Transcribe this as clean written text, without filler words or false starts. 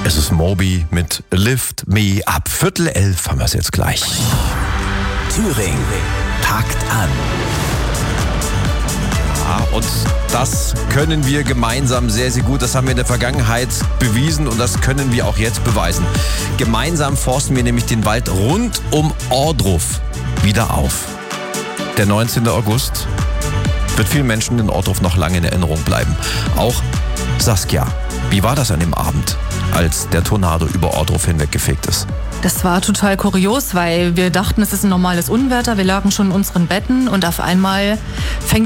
Es ist Moby mit Lift Me Up. 10:45 haben wir es jetzt gleich. Thüringen packt an. Ja, und das können wir gemeinsam sehr, sehr gut. Das haben wir in der Vergangenheit bewiesen und das können wir auch jetzt beweisen. Gemeinsam forsten wir nämlich den Wald rund um Ohrdruf wieder auf. Der 19. August wird vielen Menschen in Ohrdruf noch lange in Erinnerung bleiben. Auch Saskia. Wie war das an dem Abend, als der Tornado über Ohrdruf hinweggefegt ist? Das war total kurios, weil wir dachten, es ist ein normales Unwetter. Wir lagen schon in unseren Betten und auf einmal fängt